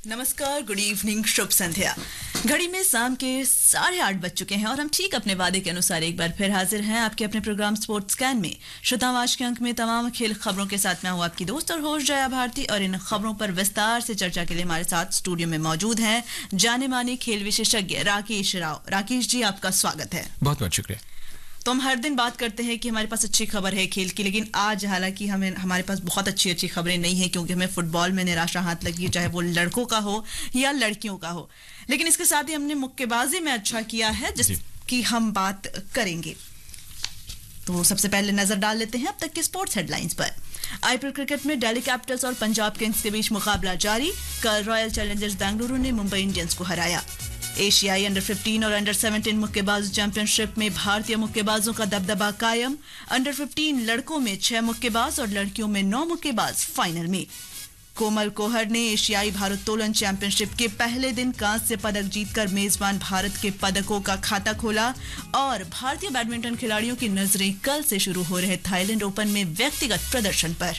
नमस्कार, good evening, शुभ संध्या। घड़ी में शाम के 8:30 बज चुके हैं और हम ठीक अपने वादे के अनुसार एक बार फिर हाजिर हैं आपके अपने प्रोग्राम स्पोर्ट्स स्कैन में। श्रोताओं, आज के अंक में तमाम खेल खबरों के साथ मैं हूं आपकी दोस्त और होस्ट जया भारती, और इन खबरों पर विस्तार से चर्चा के लिए हमारे साथ स्टूडियो में मौजूद हैं जाने माने खेल विशेषज्ञ राकेश राव। राकेश जी, आपका स्वागत है। बहुत बहुत शुक्रिया। तो हम हर दिन बात करते हैं कि हमारे पास अच्छी खबर है खेल की, लेकिन आज हालांकि हमारे पास बहुत अच्छी खबरें नहीं है, क्योंकि हमें फुटबॉल में निराशा हाथ लगी, चाहे वो लड़कों का हो या लड़कियों का हो। लेकिन इसके साथ ही हमने मुक्केबाजी में अच्छा किया है, जिसकी हम बात करेंगे। तो सबसे पहले नजर डाल लेते हैं अब तक के स्पोर्ट्स हेडलाइंस पर। आईपीएल क्रिकेट में दिल्ली कैपिटल्स और पंजाब किंग्स के बीच मुकाबला जारी। कल रॉयल चैलेंजर्स बेंगलुरु ने मुंबई इंडियंस को हराया। एशियाई अंडर 15 और अंडर 17 मुक्केबाज चैंपियनशिप में भारतीय मुक्केबाजों का दबदबा कायम। अंडर 15 लड़कों में 6 मुक्केबाज और लड़कियों में 9 मुक्केबाज फाइनल में। कोमल कोहर ने एशियाई भारोत्तोलन चैंपियनशिप के पहले दिन कांस्य पदक जीतकर मेजबान भारत के पदकों का खाता खोला। और भारतीय बैडमिंटन खिलाड़ियों की नजरें कल से शुरू हो रहे थाईलैंड ओपन में व्यक्तिगत प्रदर्शन पर।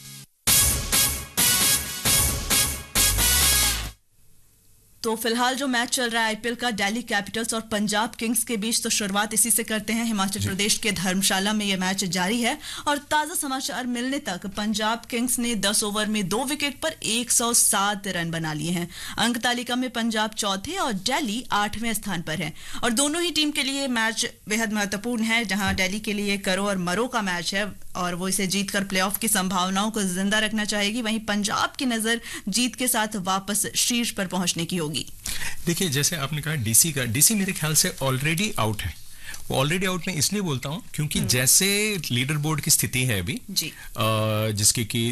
तो फिलहाल जो मैच चल रहा है आईपीएल का, दिल्ली कैपिटल्स और पंजाब किंग्स के बीच, तो शुरुआत इसी से करते हैं। हिमाचल प्रदेश के धर्मशाला में यह मैच जारी है और ताजा समाचार मिलने तक पंजाब किंग्स ने 10 ओवर में 2 विकेट पर 107 रन बना लिए हैं। अंक तालिका में पंजाब चौथे और दिल्ली 8वें स्थान पर है। और दोनों ही टीम के लिए मैच बेहद महत्वपूर्ण है, जहां दिल्ली के लिए करो और मरो का मैच है और वो इसे जीतकर प्लेऑफ की संभावनाओं को जिंदा रखना चाहेगी। वहीं पंजाब की नजर जीत के साथ वापस शीर्ष पर पहुंचने की होगी। देखिए, जैसे आपने कहा डीसी मेरे ख्याल से ऑलरेडी आउट है। वो ऑलरेडी आउट में इसलिए बोलता हूं क्योंकि जैसे लीडर बोर्ड की स्थिति है अभी, जिसकी कि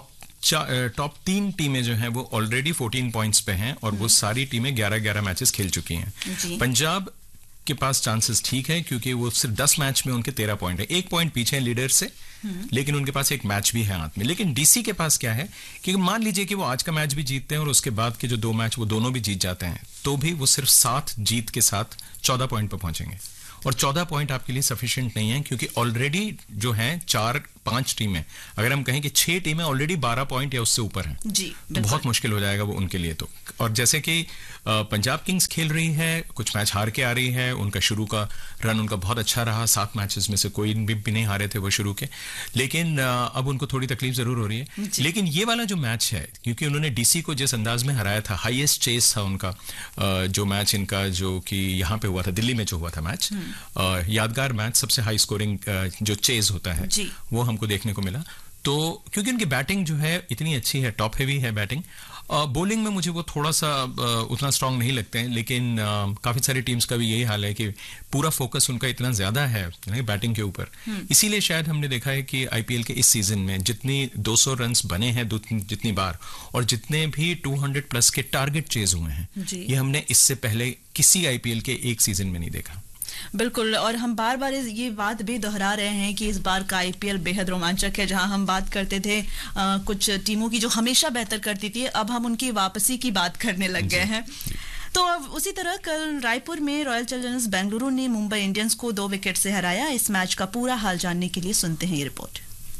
टॉप 3 टीमें जो हैं वो ऑलरेडी 14 पॉइंट्स पे हैं और वो सारी टीमें 11-11 मैचेस खेल चुकी हैं। पंजाब के पास चांसेस ठीक है क्योंकि वो सिर्फ 10 मैच में उनके 13 पॉइंट है, 1 पॉइंट पीछे है लीडर से, लेकिन उनके पास एक मैच भी है हाथ में। लेकिन डीसी के पास क्या है कि मान लीजिए कि वो आज का मैच भी जीतते हैं और उसके बाद के जो 2 मैच वो दोनों भी जीत जाते हैं, तो भी वो सिर्फ 7 जीत के साथ 14 पॉइंट पर पहुंचेंगे। और 14 पॉइंट आपके लिए सफिशिएंट नहीं है क्योंकि ऑलरेडी जो है 4-5 टीमें, अगर हम कहें कि 6 टीमें ऑलरेडी 12 पॉइंट या उससे ऊपर हैं, तो बहुत मुश्किल हो जाएगा वो उनके लिए। तो और जैसे कि पंजाब किंग्स खेल रही है, कुछ मैच हार के आ रही है, उनका शुरू का रन उनका बहुत अच्छा रहा, 7 मैचेस में से कोई भी नहीं हारे थे वो शुरू के, लेकिन अब उनको थोड़ी तकलीफ जरूर हो रही है। लेकिन ये वाला जो मैच है, क्योंकि उन्होंने डीसी को जिस अंदाज में हराया था, हाईएस्ट चेस था उनका जो मैच इनका, जो कि यहाँ पे हुआ था, दिल्ली में जो हुआ था मैच, यादगार मैच, सबसे हाई स्कोरिंग जो चेज होता है वो हमको देखने को मिला। तो क्योंकि उनकी बैटिंग जो है इतनी अच्छी है, टॉप हेवी है बैटिंग। बॉलिंग में मुझे वो थोड़ा सा उतना स्ट्रांग नहीं लगते हैं, लेकिन काफी सारी टीम्स का भी यही हाल है कि पूरा फोकस उनका इतना ज्यादा है बैटिंग के ऊपर। इसीलिए शायद हमने देखा है कि आईपीएल के इस सीजन में जितनी 200 रन्स बने हैं जितनी बार, और जितने भी 200 प्लस के टारगेट चेज हुए हैं, ये हमने इससे पहले किसी आईपीएल के एक सीजन में नहीं देखा। बिल्कुल, और हम बार बार ये बात भी दोहरा रहे हैं कि इस बार का आईपीएल बेहद रोमांचक है। जहां हम बात करते थे कुछ टीमों की जो हमेशा बेहतर करती थी, अब हम उनकी वापसी की बात करने लग गए हैं। तो अब उसी तरह कल रायपुर में रॉयल चैलेंजर्स बेंगलुरु ने मुंबई इंडियंस को 2 विकेट से हराया। इस मैच का पूरा हाल जानने के लिए सुनते हैं ये रिपोर्ट।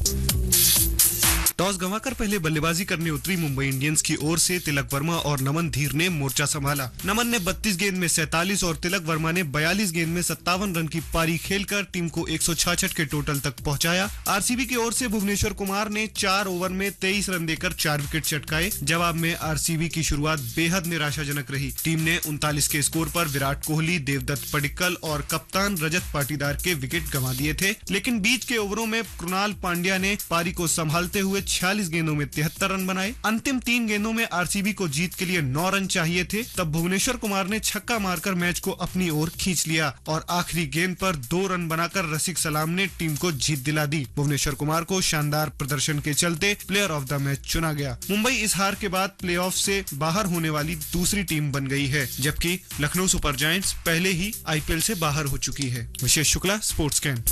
टॉस गंवाकर पहले बल्लेबाजी करने उतरी मुंबई इंडियंस की ओर से तिलक वर्मा और नमन धीर ने मोर्चा संभाला। नमन ने 32 गेंद में 47 और तिलक वर्मा ने 42 गेंद में 57 रन की पारी खेलकर टीम को 166 के टोटल तक पहुंचाया। आरसीबी की ओर से भुवनेश्वर कुमार ने 4 ओवर में 23 रन देकर 4 विकेट चटकाए। जवाब में आरसीबी की शुरुआत बेहद निराशाजनक रही। टीम ने 39 के स्कोर पर विराट कोहली, देवदत्त पडिक्कल और कप्तान रजत पाटीदार के विकेट गंवा दिए थे। लेकिन बीच के ओवरों में कृणाल पांड्या ने पारी को संभालते हुए 46 गेंदों में 73 रन बनाए। अंतिम 3 गेंदों में आरसीबी को जीत के लिए 9 रन चाहिए थे। तब भुवनेश्वर कुमार ने छक्का मारकर मैच को अपनी ओर खींच लिया और आखिरी गेंद पर 2 रन बनाकर रसिक सलाम ने टीम को जीत दिला दी। भुवनेश्वर कुमार को शानदार प्रदर्शन के चलते प्लेयर ऑफ द मैच चुना गया। मुंबई इस हार के बाद प्लेऑफ से बाहर होने वाली दूसरी टीम बन गई है, जबकि लखनऊ सुपर जायंट्स पहले ही आईपीएल से बाहर हो चुकी है। विशेष शुक्ला, स्पोर्ट्स स्कैन।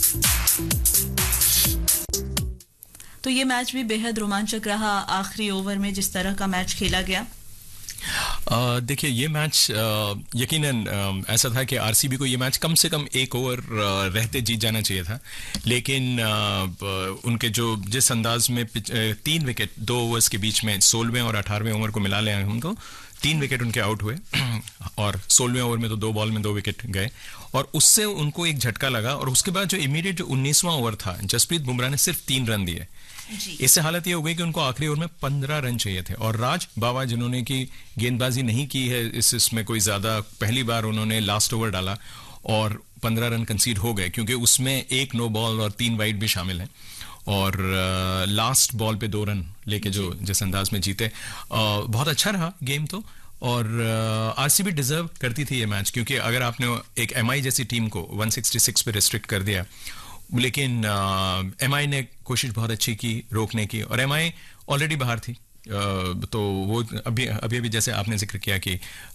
तो ये मैच भी बेहद रोमांचक रहा। आखिरी ओवर में जिस तरह का मैच खेला गया, देखिए ये मैच यकीनन ऐसा था कि आरसीबी को ये मैच कम से कम एक ओवर रहते जीत जाना चाहिए था, लेकिन उनके जो जिस अंदाज में 3 विकेट 2 ओवर्स के बीच में 16वें और 18वें ओवर को मिला लें हम तो 3 विकेट उनके आउट हुए और 16वें ओवर में तो 2 बॉल में 2 विकेट गए और उससे उनको एक झटका लगा। और उसके बाद जो इमीडिएट जो 19वां ओवर था, जसप्रीत बुमराह ने सिर्फ 3 रन दिए। इससे हालत ये हो गई कि उनको आखिरी ओवर में 15 रन चाहिए थे और राज बावा जिन्होंने की गेंदबाजी नहीं की है इसमें कोई ज्यादा, पहली बार उन्होंने लास्ट ओवर डाला और 15 रन कंसीड हो गए क्योंकि उसमें 1 नो बॉल और 3 वाइड भी शामिल हैं और लास्ट बॉल पे 2 रन लेके जो जिस अंदाज में जीते, बहुत अच्छा रहा गेम तो। और आरसीबी डिजर्व करती थी ये मैच क्योंकि अगर आपने एक एमआई जैसी टीम को 166 पे रिस्ट्रिक्ट कर दिया, लेकिन एमआई ने कोशिश बहुत अच्छी की रोकने की और एमआई ऑलरेडी बाहर थी, तो वो अभी जैसे आपने जिक्र किया कि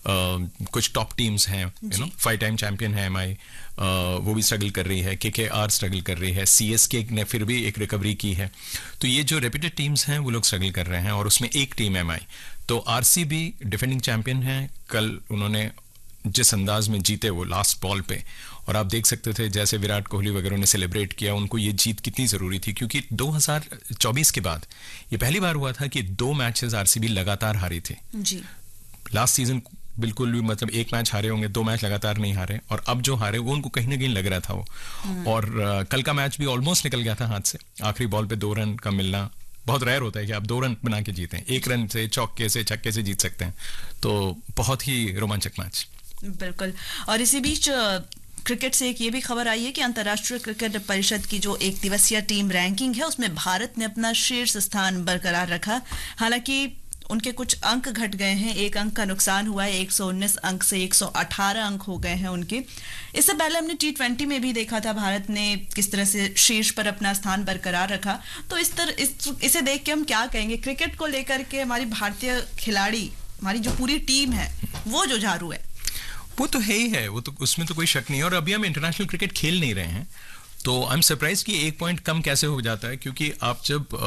कुछ टॉप टीम्स हैं, 5 टाइम चैंपियन है एमआई, वो भी स्ट्रगल कर रही है, केकेआर स्ट्रगल कर रही है, सीएसके ने फिर भी एक रिकवरी की है, तो ये जो रेप्यूटेड टीम्स हैं वो लोग स्ट्रगल कर रहे हैं और उसमें एक टीम एमआई। तो आरसीबी डिफेंडिंग चैंपियन है, कल उन्होंने जिस अंदाज में जीते वो लास्ट बॉल पे, और आप देख सकते थे जैसे विराट कोहली वगैरह ने सेलिब्रेट किया, उनको ये जीत कितनी ज़रूरी थी क्योंकि 2024 के बाद ये पहली बार हुआ था कि 2 मैचेस आरसीबी लगातार हारी थी जी। लास्ट सीजन बिल्कुल भी मतलब 1 मैच हारे होंगे, 2 मैच लगातार नहीं हारे, और अब जो हारे वो उनको कहीं ना कहीं लग रहा था वो। और कल का मैच भी ऑलमोस्ट निकल गया था हाथ से, आखिरी बॉल पे 2 रन का मिलना बहुत रेयर होता है कि आप 2 रन बना के जीतें, 1 रन से चौके से छक्के से जीत सकते हैं, तो बहुत ही रोमांचक मैच। बिल्कुल। और इसी बीच क्रिकेट से एक ये भी खबर आई है कि अंतर्राष्ट्रीय क्रिकेट परिषद की जो 1 दिवसीय टीम रैंकिंग है उसमें भारत ने अपना शीर्ष स्थान बरकरार रखा। हालांकि उनके कुछ अंक घट गए हैं, 1 अंक का नुकसान हुआ है, 119 अंक से 118 अंक हो गए हैं उनके। इससे पहले हमने T20 में भी देखा था भारत ने किस तरह से शीर्ष पर अपना स्थान बरकरार रखा। तो इसे देख के हम क्या कहेंगे, क्रिकेट को लेकर के हमारी भारतीय खिलाड़ी, हमारी जो पूरी टीम है वो जो झाड़ू है वो तो है ही है, वो तो उसमें तो कोई शक नहीं है। और अभी हम इंटरनेशनल क्रिकेट खेल नहीं रहे हैं, तो आई एम सरप्राइज कि 1 पॉइंट कम कैसे हो जाता है, क्योंकि आप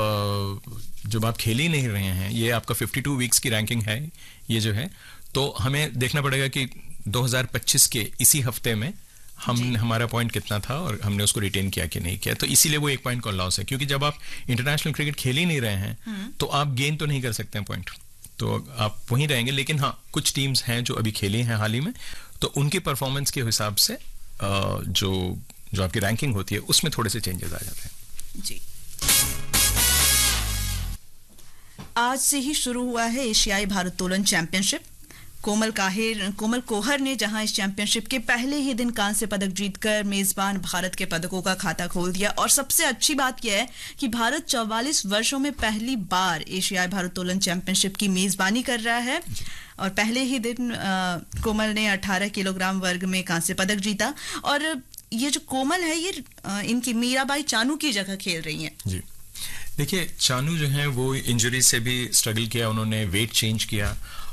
जब आप खेल ही नहीं रहे हैं, ये आपका 52 वीक्स की रैंकिंग है ये जो है, तो हमें देखना पड़ेगा कि 2025 के इसी हफ्ते में हमारा पॉइंट कितना था और हमने उसको रिटेन किया कि नहीं किया, तो इसीलिए वो 1 पॉइंट का लॉस है। क्योंकि जब आप इंटरनेशनल क्रिकेट खेल ही नहीं रहे हैं तो आप गेन तो नहीं कर सकते हैं पॉइंट, तो आप वहीं रहेंगे। लेकिन हाँ, कुछ टीम्स हैं जो अभी खेली हैं हाल ही में, तो उनकी परफॉर्मेंस के हिसाब से जो आपकी रैंकिंग होती है उसमें थोड़े से चेंजेस आ जाते हैं जी। आज से ही शुरू हुआ है एशियाई भारोत्तोलन चैंपियनशिप। कोमल कोहर ने जहां इस चैंपियनशिप के पहले ही दिन कांस्य पदक जीतकर मेजबान भारत के पदकों का खाता खोल दिया। और सबसे अच्छी बात यह है कि भारत 44 वर्षों में पहली बार एशियाई भारोत्तोलन चैंपियनशिप की मेजबानी कर रहा है। और पहले ही दिन कोमल ने 18 किलोग्राम वर्ग में कांस्य पदक जीता। और ये जो कोमल है ये इनकी मीराबाई चानू की जगह खेल रही हैं जी। देखिए, चानू जो है वो इंजरी से भी स्ट्रगल किया, उन्होंने वेट चेंज किया,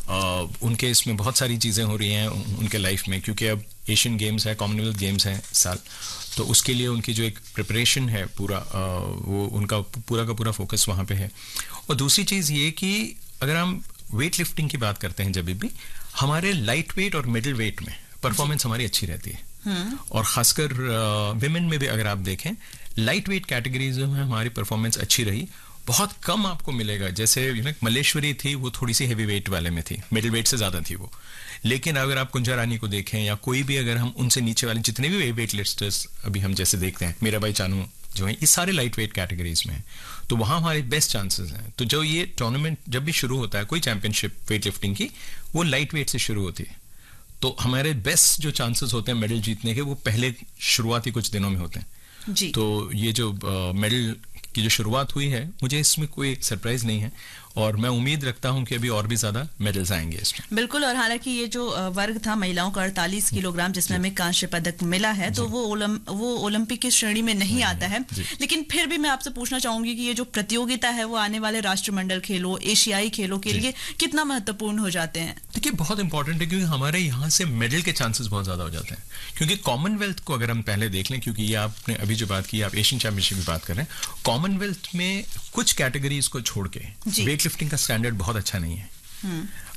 उनके इसमें बहुत सारी चीज़ें हो रही हैं उनके लाइफ में, क्योंकि अब एशियन गेम्स है, कॉमनवेल्थ गेम्स हैं साल, तो उसके लिए उनकी जो एक प्रिपरेशन है पूरा, वो उनका पूरा का पूरा फोकस वहाँ पे है। और दूसरी चीज़ ये कि अगर हम वेट लिफ्टिंग की बात करते हैं, जब भी हमारे लाइट वेट और मिडिल वेट में परफॉर्मेंस हमारी अच्छी रहती है, और खासकर विमेन में भी अगर आप देखें लाइट वेट कैटेगरीज में हमारी परफॉर्मेंस अच्छी रही। बहुत कम आपको मिलेगा, जैसे मल्लेश्वरी थी वो थोड़ी सी हैवी वेट वाले में थी, मिडिल वेट से ज़्यादा थी वो, लेकिन अगर आप कुंजा रानी को देखें या कोई भी, अगर हम उनसे नीचे वाले जितने भी वेट लिफ्टर्स अभी हम जैसे देखते हैं, मीराबाई चानू जो है, ये सारे लाइट वेट कैटेगरीज में हैं, तो वहाँ हमारे बेस्ट चांसेस हैं। तो जो ये टूर्नामेंट जब भी शुरू होता है, कोई चैंपियनशिप वेट लिफ्टिंग की, वो लाइट वेट से शुरू होती है, तो हमारे बेस्ट जो चांसेस होते हैं मेडल जीतने के, वो पहले शुरुआती कुछ दिनों में होते हैं जी। तो ये जो मेडल की जो शुरुआत हुई है, मुझे इसमें कोई सरप्राइज नहीं है, और मैं उम्मीद रखता हूं कि अभी और भी ज्यादा मेडल्स आएंगे इसमें। बिल्कुल। और हालांकि ये जो वर्ग था महिलाओं का 48 किलोग्राम जिसमें हमें कांस्य पदक मिला है, तो वो ओलंपिक की श्रेणी में नहीं आता है, लेकिन फिर भी मैं आपसे पूछना चाहूंगी कि ये जो प्रतियोगिता है वो आने वाले राष्ट्रमंडल खेलों, एशियाई खेलों के लिए कितना महत्वपूर्ण हो जाते हैं? देखिए, बहुत इंपॉर्टेंट है, क्योंकि हमारे यहाँ से मेडल के चांसेस बहुत ज्यादा हो जाते हैं। क्योंकि कॉमनवेल्थ को अगर हम पहले देख लें, क्योंकि ये आपने अभी जो बात की, आप एशियन चैंपियनशिप की बात कर रहे हैं, कॉमनवेल्थ में कुछ कैटेगरीज को छोड़ के वेट लिफ्टिंग का स्टैंडर्ड बहुत अच्छा नहीं है।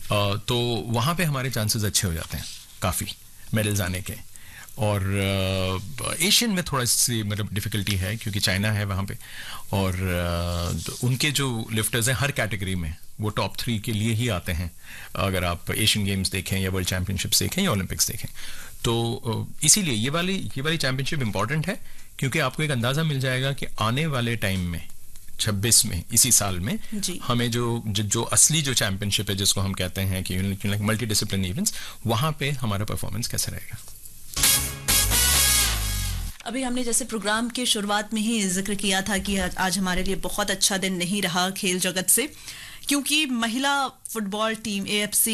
तो वहाँ पे हमारे चांसेस अच्छे हो जाते हैं काफ़ी मेडल्स आने के। और एशियन में थोड़ा सी मतलब डिफ़िकल्टी है क्योंकि चाइना है वहाँ पे, और उनके जो लिफ्टर्स हैं हर कैटेगरी में वो टॉप 3 के लिए ही आते हैं, अगर आप एशियन गेम्स देखें या वर्ल्ड चैम्पियनशिप्स देखें या ओलंपिक्स देखें। तो इसीलिए ये वाली चैम्पियनशिप इंपॉर्टेंट है क्योंकि आपको एक अंदाज़ा मिल जाएगा कि आने वाले टाइम में 26 में इसी साल में हमें जो असली जो चैंपियनशिप है जिसको हम कहते हैं कि मल्टी डिसिप्लिन इवेंट्स, वहाँ पे हमारा परफॉर्मेंस कैसा रहेगा। अभी हमने जैसे प्रोग्राम के शुरुआत में ही जिक्र किया था कि आज हमारे लिए बहुत अच्छा दिन नहीं रहा खेल जगत से, क्योंकि महिला football team AFC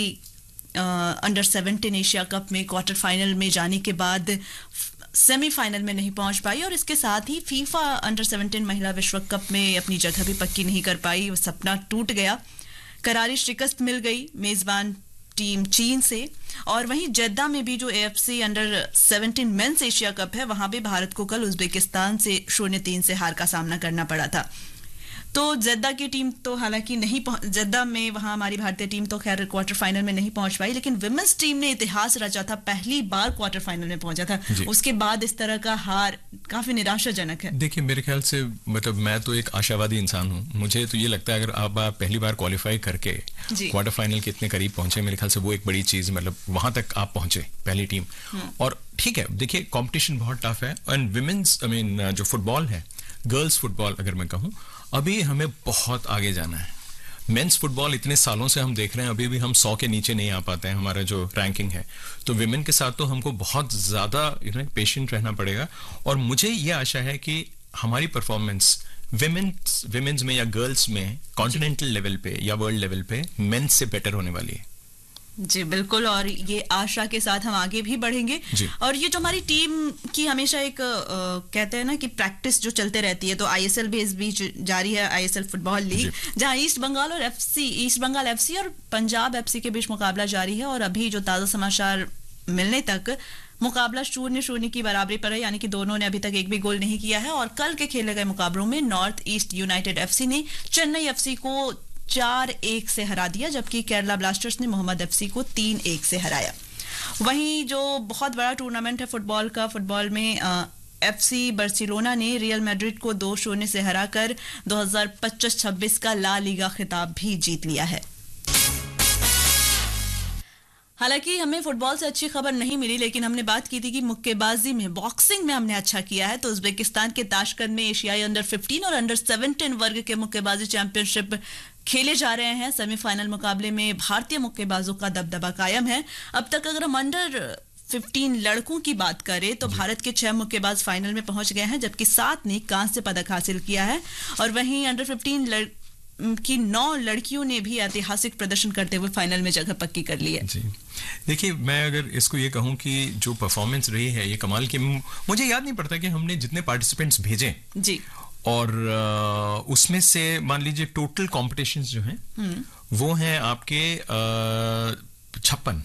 under 17 Asia cup में क्वार्टर फाइनल में जाने के बाद सेमीफाइनल में नहीं पहुंच पाई, और इसके साथ ही फीफा अंडर 17 महिला विश्व कप में अपनी जगह भी पक्की नहीं कर पाई। वो सपना टूट गया, करारी शिकस्त मिल गई मेजबान टीम चीन से। और वहीं जेद्दा में भी जो AFC under 17 mains Asia cup है, वहां भी भारत को कल उज्बेकिस्तान से 0-3 से हार का सामना करना पड़ा था। तो जेद्दा की टीम तो हालांकि जेद्दा में वहां हमारी भारतीय टीम तो खैर क्वार्टर फाइनल में नहीं पहुंच पाई, लेकिन विमेंस टीम ने इतिहास रचा था, पहली बार क्वार्टर फाइनल में पहुंचा था। उसके बाद इस तरह का हार काफी निराशाजनक है। देखिए मेरे ख्याल से मतलब मैं तो एक आशावादी इंसान हूं, मुझे तो ये लगता है अगर आप पहली बार क्वालिफाई करके क्वार्टर फाइनल के इतने करीब पहुंचे, मेरे ख्याल से वो एक बड़ी चीज, मतलब वहां तक आप पहुंचे पहली टीम। और ठीक है, देखिए कंपटीशन बहुत टफ है, एंड विमेंस जो फुटबॉल है, गर्ल्स फुटबॉल अगर मैं कहूं, अभी हमें बहुत आगे जाना है। मेंस फुटबॉल इतने सालों से हम देख रहे हैं, अभी भी हम 100 के नीचे नहीं आ पाते हैं, हमारा जो रैंकिंग है। तो विमेन के साथ तो हमको बहुत ज़्यादा पेशेंट रहना पड़ेगा, और मुझे ये आशा है कि हमारी परफॉर्मेंस विमेंस में या गर्ल्स में कॉन्टिनेंटल लेवल पे या वर्ल्ड लेवल पे मेंस से बेटर होने वाली है। जी बिल्कुल, और ये आशा के साथ हम आगे भी बढ़ेंगे। और ये जो हमारी टीम की हमेशा एक कहते हैं ना कि प्रैक्टिस जो चलते रहती है, तो ISL भी इस बीच जारी है, ISL फुटबॉल लीग, जहां ईस्ट बंगाल FC और पंजाब FC के बीच मुकाबला जारी है। और अभी जो ताज़ा समाचार मिलने तक मुकाबला 0-0 की बराबरी पर है, यानी कि दोनों ने अभी तक एक भी गोल नहीं किया है। और कल के खेले गए मुकाबलों में नॉर्थ ईस्ट यूनाइटेड FC ने चेन्नई FC को 4-1 से हरा दिया, जबकि केरला ब्लास्टर्स ने मोहम्मद FC को 3-1 से हराया। वहीं जो बहुत बड़ा टूर्नामेंट है फुटबॉल में FC बार्सिलोना ने रियल मैड्रिड को 2-0 से हराकर 2025-26 का ला लीगा खिताब भी जीत लिया है। हालांकि हमें फुटबॉल से अच्छी खबर नहीं मिली, लेकिन हमने बात की थी कि मुक्केबाजी में, बॉक्सिंग में हमने अच्छा किया है। तो उज्बेकिस्तान के ताशकंद में एशियाई अंडर 15 और अंडर 17 वर्ग के मुक्केबाजी चैंपियनशिप खेले जा रहे हैं। सेमीफाइनल मुकाबले में भारतीय मुक्केबाजों का दबदबा कायम है। अब तक अगर हम अंडर 15 लड़कों की बात करें तो भारत के 6 मुक्केबाज फाइनल में पहुंच गए हैं, जबकि 7 ने कांस्य पदक हासिल किया है। और वहीं अंडर 15 की 9 लड़कियों ने भी ऐतिहासिक प्रदर्शन करते हुए फाइनल में जगह पक्की कर ली है। जी देखिए, मैं अगर इसको ये कहूं कि जो परफॉर्मेंस रही है ये कमाल की, मुझे याद नहीं पड़ता कि हमने जितने पार्टिसिपेंट्स भेजे जी, और उसमें से मान लीजिए टोटल कॉम्पिटिशन्स जो हैं वो हैं आपके 56।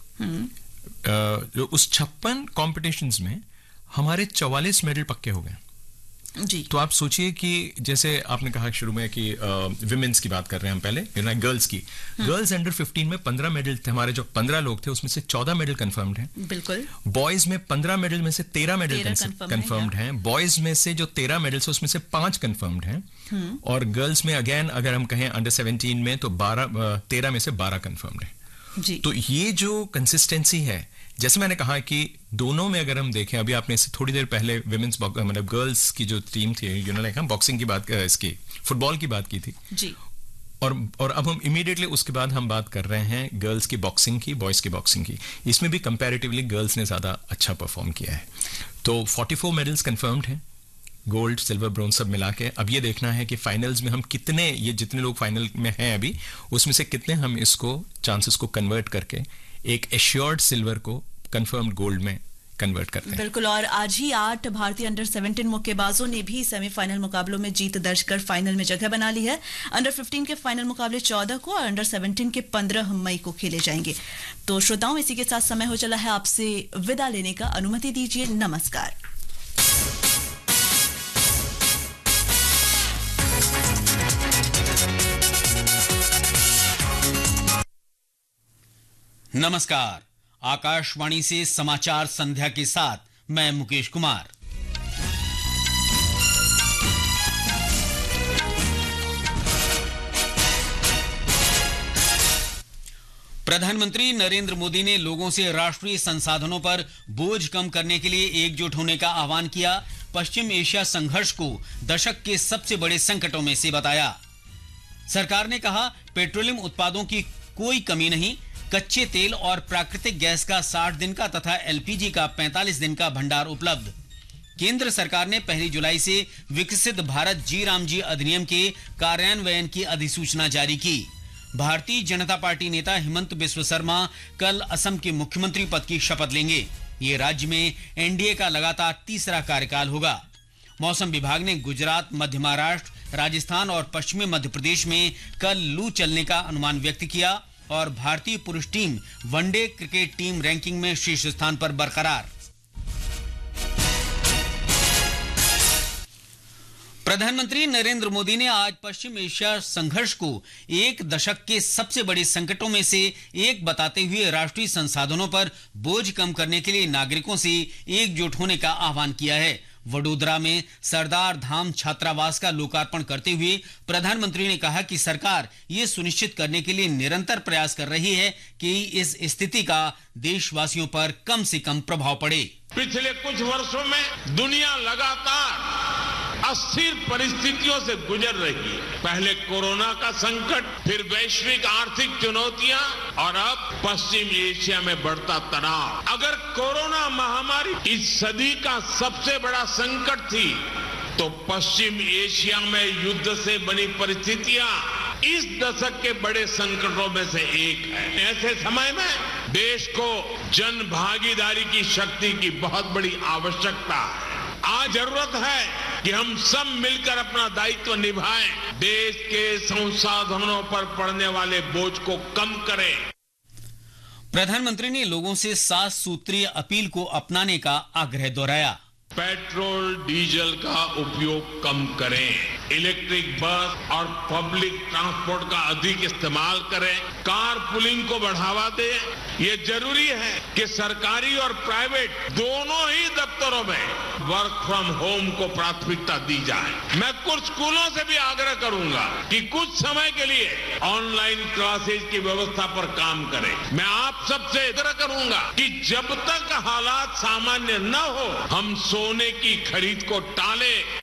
उस 56 कॉम्पिटिशन्स में हमारे 44 मेडल पक्के हो गए जी। तो आप सोचिए कि जैसे आपने कहा शुरू में कि विमेंस की बात कर रहे हैं हम पहले, गर्ल्स की, गर्ल्स अंडर 15 में 15 मेडल थे हमारे, जो 15 लोग थे उसमें से 14 मेडल कंफर्म्ड हैं। बिल्कुल। बॉयज में 15 मेडल में से 13 मेडल कंफर्म्ड हैं। बॉयज में से जो 13 मेडल्स उसमें से 5 कंफर्म्ड हैं। और गर्ल्स में अगेन अगर हम कहें अंडर 17 में तो 13 में से 12 कंफर्म्ड है। तो ये जो कंसिस्टेंसी है, जैसे मैंने कहा कि दोनों में अगर हम देखें, अभी आपने इससे थोड़ी देर पहले विमेंस मतलब गर्ल्स की जो टीम थी, हम बॉक्सिंग की बात, इसकी फुटबॉल की बात की थी जी। और अब हम इमीडिएटली उसके बाद हम बात कर रहे हैं गर्ल्स की बॉक्सिंग की, बॉयज की बॉक्सिंग की। इसमें भी कंपैरेटिवली गर्ल्स ने ज्यादा अच्छा परफॉर्म किया है। तो 44 मेडल्स कंफर्म्ड हैं, गोल्ड, सिल्वर, ब्रोंज सब मिला के। अब ये देखना है कि फाइनल्स में हम कितने, ये जितने लोग फाइनल में हैं अभी, उसमें से कितने हम इसको चांसेस को कन्वर्ट करके एक एश्योर्ड सिल्वर को कंफर्म्ड गोल्ड में कन्वर्ट करते हैं। बिल्कुल। और आज ही 8 भारतीय अंडर 17 मुक्केबाजों ने भी सेमीफाइनल मुकाबलों में जीत दर्ज कर फाइनल में जगह बना ली है। अंडर 15 के फाइनल मुकाबले 14 को और अंडर 17 के 15 मई को खेले जाएंगे। तो श्रोताओं, इसी के साथ समय हो चला है आपसे विदा लेने का। अनुमति दीजिए। नमस्कार। नमस्कार, आकाशवाणी से समाचार संध्या के साथ मैं मुकेश कुमार। प्रधानमंत्री नरेंद्र मोदी ने लोगों से राष्ट्रीय संसाधनों पर बोझ कम करने के लिए एकजुट होने का आह्वान किया। पश्चिम एशिया संघर्ष को दशक के सबसे बड़े संकटों में से बताया। सरकार ने कहा, पेट्रोलियम उत्पादों की कोई कमी नहीं, कच्चे तेल और प्राकृतिक गैस का 60 दिन का तथा एलपीजी का 45 दिन का भंडार उपलब्ध। केंद्र सरकार ने 1 जुलाई से विकसित भारत जी राम जी अधिनियम के कार्यान्वयन की अधिसूचना जारी की। भारतीय जनता पार्टी नेता हिमंत बिस्व शर्मा कल असम के मुख्यमंत्री पद की शपथ लेंगे। ये राज्य में एनडीए का लगातार तीसरा कार्यकाल होगा। मौसम विभाग ने गुजरात, मध्य महाराष्ट्र, राजस्थान और पश्चिमी मध्य प्रदेश में कल लू चलने का अनुमान व्यक्त किया और भारतीय पुरुष team one day cricket team ranking में शीर्ष स्थान पर बरकरार। प्रधानमंत्री नरेंद्र मोदी ने आज पश्चिम एशिया संघर्ष को एक दशक के सबसे बड़े संकटों में से एक बताते हुए राष्ट्रीय संसाधनों पर बोझ कम करने के लिए नागरिकों से एकजुट होने का आह्वान किया है। वडोदरा में सरदार धाम छात्रावास का लोकार्पण करते हुए प्रधानमंत्री ने कहा कि सरकार ये सुनिश्चित करने के लिए निरंतर प्रयास कर रही है कि इस स्थिति का देशवासियों पर कम से कम प्रभाव पड़े। पिछले कुछ वर्षों में दुनिया लगातार अस्थिर परिस्थितियों से गुजर रही है। पहले कोरोना का संकट, फिर वैश्विक आर्थिक चुनौतियां और अब पश्चिम एशिया में बढ़ता तनाव। अगर कोरोना महामारी इस सदी का सबसे बड़ा संकट थी, तो पश्चिम एशिया में युद्ध से बनी परिस्थितियां इस दशक के बड़े संकटों में से एक है। ऐसे समय में देश को जन भागीदारी की शक्ति की बहुत बड़ी आवश्यकता है। आज जरूरत है कि हम सब मिलकर अपना दायित्व निभाएं, देश के संसाधनों पर पड़ने वाले बोझ को कम करें। प्रधानमंत्री ने लोगों से 7 सूत्रीय अपील को अपनाने का आग्रह दोहराया। पेट्रोल डीजल का उपयोग कम करें, इलेक्ट्रिक बस और पब्लिक ट्रांसपोर्ट का अधिक इस्तेमाल करें, कार पुलिंग को बढ़ावा दें। ये जरूरी है कि सरकारी और प्राइवेट दोनों ही दफ्तरों में वर्क फ्रॉम होम को प्राथमिकता दी जाए। मैं कुछ स्कूलों से भी आग्रह करूंगा कि कुछ समय के लिए ऑनलाइन क्लासेज की व्यवस्था पर काम करें। मैं आप सबसे आग्रह करूंगा कि जब तक हालात सामान्य न हो, हम सोने की खरीद को टालें।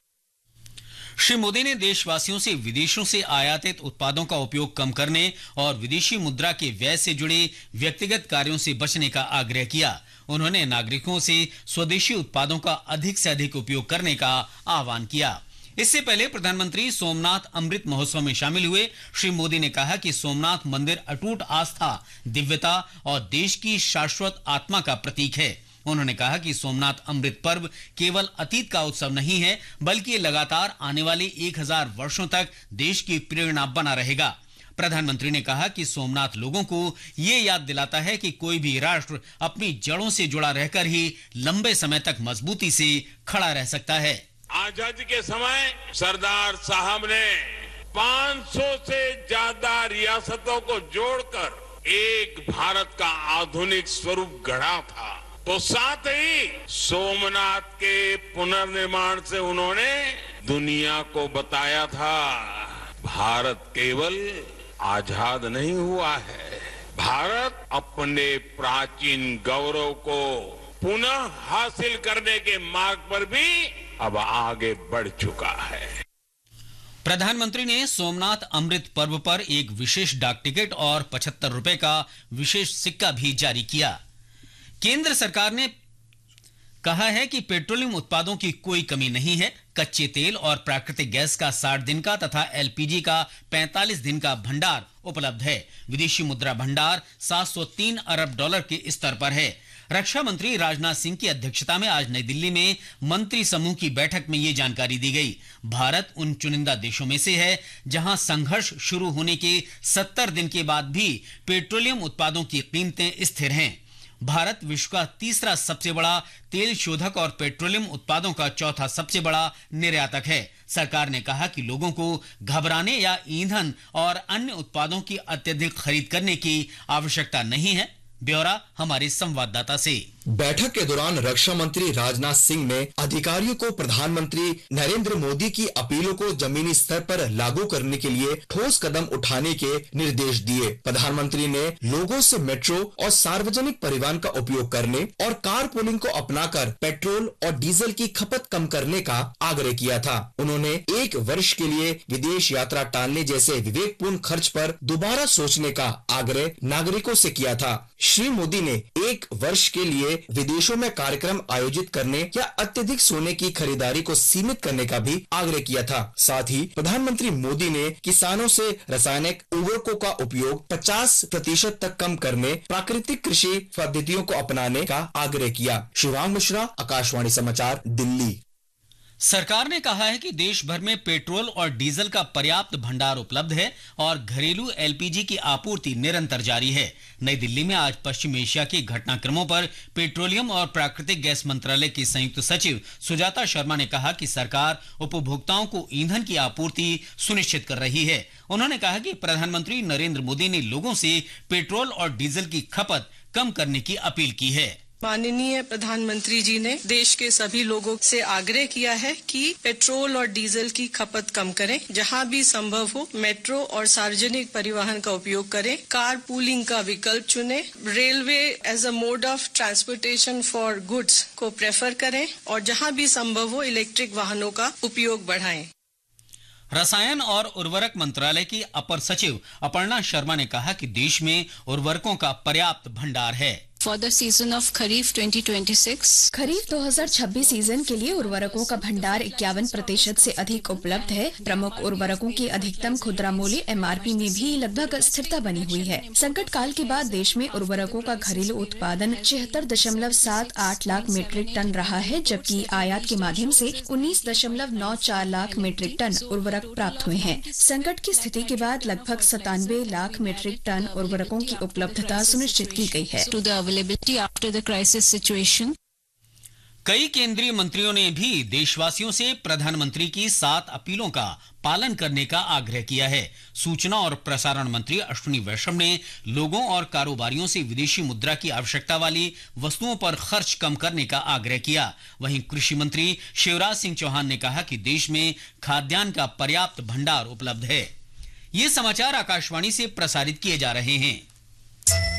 श्री मोदी ने देशवासियों से विदेशों से आयातित उत्पादों का उपयोग कम करने और विदेशी मुद्रा के व्यय से जुड़े व्यक्तिगत कार्यों से बचने का आग्रह किया। उन्होंने नागरिकों से स्वदेशी उत्पादों का अधिक से अधिक उपयोग करने का आह्वान किया। इससे पहले प्रधानमंत्री सोमनाथ अमृत महोत्सव में शामिल हुए। श्री मोदी ने कहा कि सोमनाथ मंदिर अटूट आस्था, दिव्यता और देश की शाश्वत आत्मा का प्रतीक है। उन्होंने कहा कि सोमनाथ अमृत पर्व केवल अतीत का उत्सव नहीं है, बल्कि लगातार आने वाले 1000 वर्षों तक देश की प्रेरणा बना रहेगा। प्रधानमंत्री ने कहा कि सोमनाथ लोगों को ये याद दिलाता है कि कोई भी राष्ट्र अपनी जड़ों से जुड़ा रहकर ही लंबे समय तक मजबूती से खड़ा रह सकता है। आजादी के समय सरदार साहब ने 500 से ज्यादा रियासतों को जोड़कर एक भारत का आधुनिक स्वरूप गढ़ा था। तो साथ ही सोमनाथ के पुनर्निर्माण से उन्होंने दुनिया को बताया था, भारत केवल आजाद नहीं हुआ है, भारत अपने प्राचीन गौरव को पुनः हासिल करने के मार्ग पर भी अब आगे बढ़ चुका है। प्रधानमंत्री ने सोमनाथ अमृत पर्व पर एक विशेष डाक टिकट और 75 रुपए का विशेष सिक्का भी जारी किया। केंद्र सरकार ने कहा है कि पेट्रोलियम उत्पादों की कोई कमी नहीं है। कच्चे तेल और प्राकृतिक गैस का 60 दिन का तथा एलपीजी का 45 दिन का भंडार उपलब्ध है। विदेशी मुद्रा भंडार $703 अरब के स्तर पर है। रक्षा मंत्री राजनाथ सिंह की अध्यक्षता में आज नई दिल्ली में मंत्री समूह की बैठक में ये जानकारी दी गई। भारत उन चुनिंदा देशों में से है जहां संघर्ष शुरू होने के 70 दिन के बाद भी पेट्रोलियम उत्पादों की कीमतें स्थिर हैं। भारत विश्व का तीसरा सबसे बड़ा तेल शोधक और पेट्रोलियम उत्पादों का चौथा सबसे बड़ा निर्यातक है। सरकार ने कहा कि लोगों को घबराने या ईंधन और अन्य उत्पादों की अत्यधिक खरीद करने की आवश्यकता नहीं है। ब्यौरा हमारे संवाददाता से। बैठक के दौरान रक्षा मंत्री राजनाथ सिंह ने अधिकारियों को प्रधानमंत्री नरेंद्र मोदी की अपीलों को जमीनी स्तर पर लागू करने के लिए ठोस कदम उठाने के निर्देश दिए। प्रधानमंत्री ने लोगों से मेट्रो और सार्वजनिक परिवहन का उपयोग करने और कार पूलिंग को अपनाकर पेट्रोल और डीजल की खपत कम करने का आग्रह किया था। उन्होंने 1 वर्ष के लिए विदेश यात्रा टालने जैसे विवेकपूर्ण खर्च पर दोबारा सोचने का आग्रह नागरिकों से किया था। श्री मोदी ने 1 वर्ष के लिए विदेशों में कार्यक्रम आयोजित करने या अत्यधिक सोने की खरीदारी को सीमित करने का भी आग्रह किया था। साथ ही प्रधानमंत्री मोदी ने किसानों से रासायनिक उर्वरकों का उपयोग 50% तक कम करने, प्राकृतिक कृषि पद्धतियों को अपनाने का आग्रह किया। शिवांग मिश्रा, आकाशवाणी समाचार, दिल्ली। सरकार ने कहा है कि देश भर में पेट्रोल और डीजल का पर्याप्त भंडार उपलब्ध है और घरेलू एलपीजी की आपूर्ति निरंतर जारी है। नई दिल्ली में आज पश्चिम एशिया के घटनाक्रमों पर पेट्रोलियम और प्राकृतिक गैस मंत्रालय की संयुक्त सचिव सुजाता शर्मा ने कहा कि सरकार उपभोक्ताओं को ईंधन की आपूर्ति सुनिश्चित कर रही है। उन्होंने कहा कि प्रधानमंत्री नरेंद्र मोदी ने लोगों से पेट्रोल और डीजल की खपत कम करने की अपील की है। माननीय प्रधानमंत्री जी ने देश के सभी लोगों से आग्रह किया है कि पेट्रोल और डीजल की खपत कम करें, जहां भी संभव हो मेट्रो और सार्वजनिक परिवहन का उपयोग करें, कार पूलिंग का विकल्प चुनें, railway as a mode of transportation for goods को प्रेफर करें और जहां भी संभव हो इलेक्ट्रिक वाहनों का उपयोग बढ़ाएं। रसायन और उर्वरक मंत्रालय की अपर सचिव अपर्णा शर्मा ने कहा कि देश में उर्वरकों का पर्याप्त भंडार है। For the season of kharif 2026 kharif 2026 season के लिए उर्वरकों का भंडार 51% से अधिक उपलब्ध है। प्रमुख उर्वरकों की अधिकतम खुदरा मूल्य MRP में भी लगभग स्थिरता बनी हुई है। संकट काल के बाद देश में उर्वरकों का घरेलू उत्पादन 76.78 लाख मीट्रिक टन रहा है, जबकि आयात के माध्यम से 19.94 लाख मीट्रिक टन उर्वरक प्राप्त हुए हैं। संकट की स्थिति के बाद लगभग 97 लाख मीट्रिक टन उर्वरकों की उपलब्धता सुनिश्चित की गई है। availability after the crisis situation. कई केंद्रीय मंत्रियों ने भी देशवासियों से प्रधानमंत्री की 7 अपीलों का पालन करने का आग्रह किया है। सूचना और प्रसारण मंत्री अश्विनी वैष्णव ने लोगों और कारोबारियों से विदेशी मुद्रा की आवश्यकता वाली वस्तुओं पर खर्च कम करने का आग्रह किया। वहीं कृषि मंत्री शिवराज सिंह चौहान ने कहा कि देश में खाद्यान्न का पर्याप्त भंडार उपलब्ध है। ये समाचार आकाशवाणी से प्रसारित किए जा रहे हैं।